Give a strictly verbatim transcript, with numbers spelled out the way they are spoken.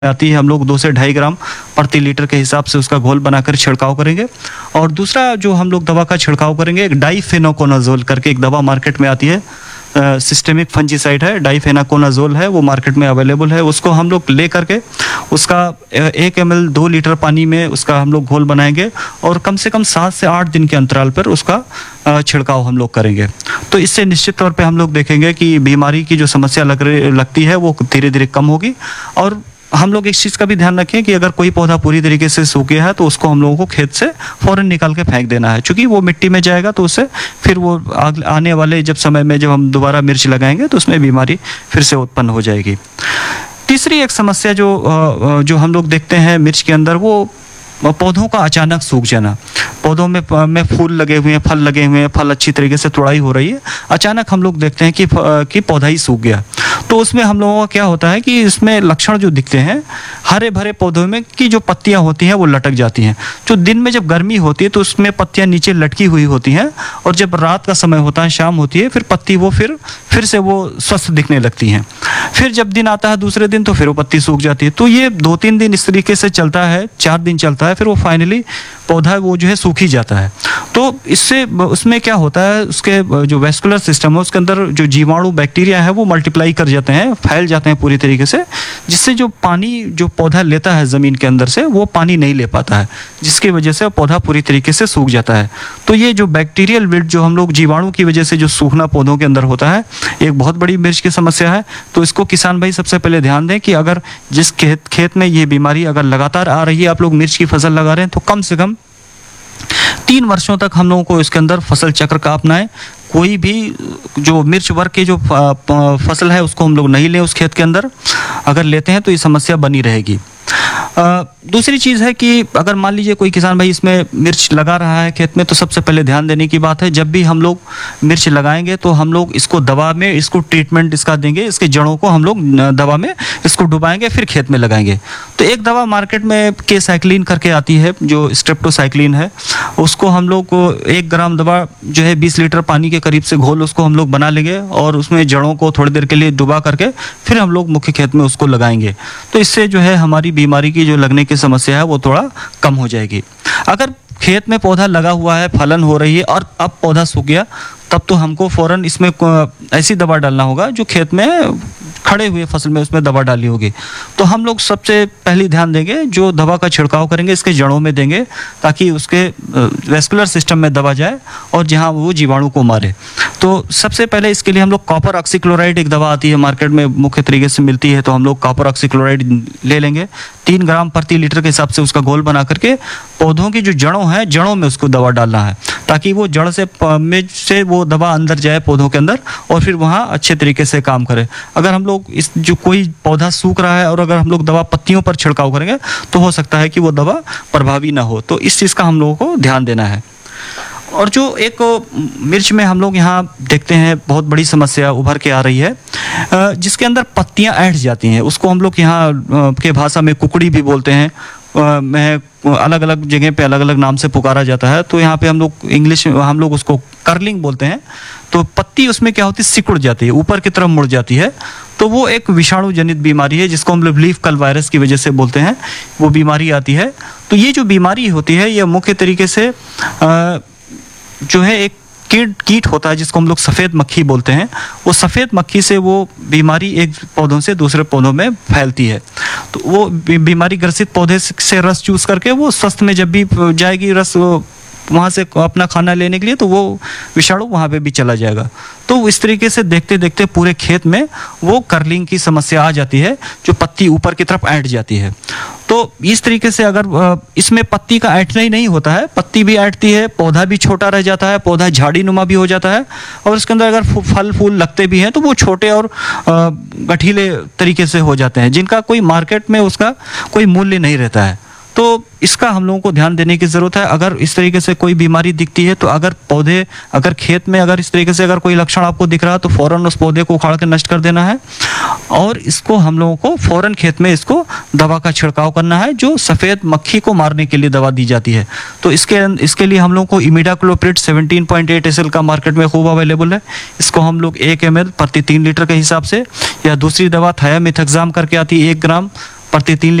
आती है, हम लोग दो से ढाई ग्राम प्रति लीटर के हिसाब से उसका घोल बनाकर छिड़काव करेंगे। और दूसरा जो हम लोग दवा का छिड़काव करेंगे, एक डाइफेनाकोनाजोल करके एक दवा मार्केट में आती है, सिस्टेमिक फंजीसाइड है, डाइफेनाकोनाजोल है, वो मार्केट में अवेलेबल है। उसको हम लोग ले करके उसका एक एम एल दो लीटर पानी में उसका हम लोग घोल बनाएंगे और कम से कम सात से आठ दिन के अंतराल पर उसका छिड़काव हम लोग करेंगे। तो इससे निश्चित तौर पे हम लोग देखेंगे कि बीमारी की जो समस्या लग रही लगती है वो धीरे धीरे कम होगी। और हम लोग इस चीज़ का भी ध्यान रखें कि अगर कोई पौधा पूरी तरीके से सूख गया है तो उसको हम लोगों को खेत से फौरन निकाल के फेंक देना है, क्योंकि वो मिट्टी में जाएगा तो उससे फिर वो आने वाले जब समय में जब हम दोबारा मिर्च लगाएंगे तो उसमें बीमारी फिर से उत्पन्न हो जाएगी। तीसरी एक समस्या जो जो हम लोग देखते हैं मिर्च के अंदर, वो पौधों का अचानक सूख जाना। पौधों में में फूल लगे हुए हैं, फल लगे हुए हैं, फल अच्छी तरीके से तुड़ाई हो रही है, अचानक हम लोग देखते हैं कि कि पौधा ही सूख गया। तो उसमें हम लोगों का क्या होता है कि इसमें लक्षण जो दिखते हैं, हरे भरे पौधों में की जो पत्तियां होती हैं वो लटक जाती हैं। जो दिन में जब गर्मी होती है तो उसमें पत्तियां नीचे लटकी हुई होती हैं, और जब रात का समय होता है, शाम होती है, फिर पत्ती वो फिर फिर से वो स्वस्थ दिखने लगती हैं। फिर जब दिन आता है दूसरे दिन तो फिर वो पत्ती सूख जाती है। तो ये दो तीन दिन इस तरीके से चलता है, चार दिन चलता है, फिर वो फाइनली पौधा वो जो है सूख ही जाता है। तो इससे उसमें क्या होता है, उसके जो वेस्कुलर सिस्टम है उसके अंदर जो जीवाणु बैक्टीरिया है वो मल्टीप्लाई कर जाते हैं, फैल जाते हैं पूरी तरीके से, जिससे जो पानी जो पौधा लेता है ज़मीन के अंदर से वो पानी नहीं ले पाता है, जिसकी वजह से पौधा पूरी तरीके से सूख जाता है। तो ये जो बैक्टीरियल विल्ट जो हम लोग जीवाणु की वजह से जो सूखना पौधों के अंदर होता है, एक बहुत बड़ी मिर्च की समस्या है। तो इसको किसान भाई सबसे पहले ध्यान दें कि अगर जिस खेत खेत में ये बीमारी अगर लगातार आ रही है, आप लोग मिर्च की फसल लगा रहे हैं, तो कम से कम तीन वर्षों तक हम लोगों को इसके अंदर फसल चक्र का अपनाएं। कोई भी जो मिर्च वर्ग के जो फसल है उसको हम लोग नहीं लें उस खेत के अंदर। अगर लेते हैं तो ये समस्या बनी रहेगी। आ, दूसरी चीज़ है कि अगर मान लीजिए कोई किसान भाई इसमें मिर्च लगा रहा है खेत में, तो सबसे पहले ध्यान देने की बात है, जब भी हम लोग मिर्च लगाएंगे तो हम लोग इसको दवा में इसको ट्रीटमेंट इसका देंगे, इसके जड़ों को हम लोग दवा में इसको डुबाएंगे, फिर खेत में लगाएंगे। तो एक दवा मार्केट में के साइक्लिन करके आती है, जो स्ट्रेप्टोसाइक्लिन है, उसको हम लोग को एक ग्राम दवा जो है बीस लीटर पानी के करीब से घोल उसको हम लोग बना लेंगे और उसमें जड़ों को थोड़ी देर के लिए डुबा करके फिर हम लोग मुख्य खेत में उसको लगाएंगे। तो इससे जो है हमारी बीमारी की जो लगने की समस्या है वो थोड़ा कम हो जाएगी। अगर खेत में पौधा लगा हुआ है, फलन हो रही है और अब पौधा सूख गया, तब तो हमको फौरन इसमें ऐसी दवा डालना होगा जो खेत में खड़े हुए फसल में उसमें दवा डाली होगी। तो हम लोग सबसे पहले ध्यान देंगे, जो दवा का छिड़काव करेंगे इसके जड़ों में देंगे, ताकि उसके वेस्कुलर सिस्टम में दवा जाए और जहां वो जीवाणु को मारे। तो सबसे पहले इसके लिए हम लोग कॉपर ऑक्सीक्लोराइड एक दवा आती है मार्केट में, मुख्य तरीके से मिलती है, तो हम लोग कॉपर ऑक्सीक्लोराइड ले लेंगे। तीन ग्राम प्रति लीटर के हिसाब से उसका घोल बना करके पौधों की जो जड़ों हैं, जड़ों में उसको दवा डालना है, ताकि वो जड़ से में से वो दवा अंदर जाए पौधों के अंदर और फिर वहाँ अच्छे तरीके से काम करे। अगर हम लोग इस जो कोई पौधा सूख रहा है और अगर हम लोग दवा पत्तियों पर छिड़काव करेंगे तो हो सकता है कि वो दवा प्रभावी ना हो। तो इस चीज़ का हम लोगों को ध्यान देना है। और जो एक मिर्च में हम लोग यहाँ देखते हैं बहुत बड़ी समस्या उभर के आ रही है, जिसके अंदर पत्तियाँ ऐंठ जाती हैं, उसको हम लोग यहाँ के भाषा में कुकड़ी भी बोलते हैं, में अलग अलग जगह पे अलग अलग नाम से पुकारा जाता है। तो यहाँ पे हम लोग इंग्लिश हम लोग उसको कर्लिंग बोलते हैं। तो पत्ती उसमें क्या होती है, सिकुड़ जाती है, ऊपर की तरफ मुड़ जाती है। तो वो एक विषाणु जनित बीमारी है, जिसको हम लोग लीफ कल वायरस की वजह से बोलते हैं, वो बीमारी आती है। तो ये जो बीमारी होती है ये मुख्य तरीके से आ, जो है एक कीट कीट होता है, जिसको हम लोग सफ़ेद मक्खी बोलते हैं। वो सफ़ेद मक्खी से वो बीमारी एक पौधों से दूसरे पौधों में फैलती है। तो वो बीमारी ग्रसित पौधे से रस चूस करके वो स्वस्थ में जब भी जाएगी रस वहाँ से अपना खाना लेने के लिए, तो वो विषाणु वहाँ पे भी चला जाएगा। तो इस तरीके से देखते देखते पूरे खेत में वो कर्लिंग की समस्या आ जाती है, जो पत्ती ऊपर की तरफ ऐंठ जाती है। तो इस तरीके से अगर इसमें पत्ती का ऐंठना ही नहीं होता है, पत्ती भी ऐंठती है, पौधा भी छोटा रह जाता है, पौधा झाड़ी नुमा भी हो जाता है, और इसके अंदर अगर फल फूल लगते भी हैं तो वो छोटे और गठीले तरीके से हो जाते हैं, जिनका कोई मार्केट में उसका कोई मूल्य नहीं रहता है। तो इसका हम लोगों को ध्यान देने की ज़रूरत है। अगर इस तरीके से कोई बीमारी दिखती है, तो अगर पौधे अगर खेत में अगर इस तरीके से अगर कोई लक्षण आपको दिख रहा है, तो फ़ौरन उस पौधे को उखाड़ के नष्ट कर देना है, और इसको हम लोगों को फ़ौरन खेत में इसको दवा का छिड़काव करना है, जो सफ़ेद मक्खी को मारने के लिए दवा दी जाती है। तो इसके इसके लिए हम लोगों को imidacloprid seventeen point eight S L का मार्केट में खूब अवेलेबल है। इसको हम लोग एक एम एल प्रति तीन लीटर के हिसाब से, या दूसरी दवा थायामिथक्साम करके आती है एक ग्राम प्रति तीन